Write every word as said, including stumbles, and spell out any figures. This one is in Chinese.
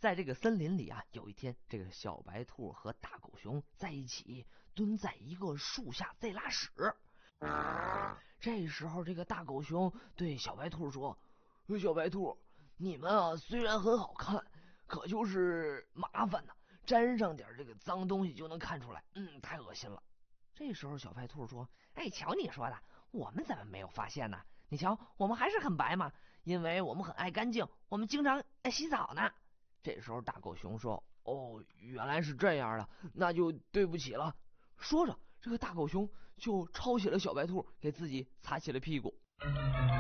在这个森林里啊，有一天，这个小白兔和大狗熊在一起蹲在一个树下在拉屎。这时候，这个大狗熊对小白兔说：“小白兔，你们啊虽然很好看，可就是麻烦呢、啊，沾上点这个脏东西就能看出来，嗯，太恶心了。”这时候小白兔说：“哎，瞧你说的，我们怎么没有发现呢？你瞧，我们还是很白嘛，因为我们很爱干净，我们经常爱洗澡呢。”这时候大狗熊说：“哦，原来是这样的，那就对不起了。”说着，这个大狗熊就抄起了小白兔，给自己擦起了屁股。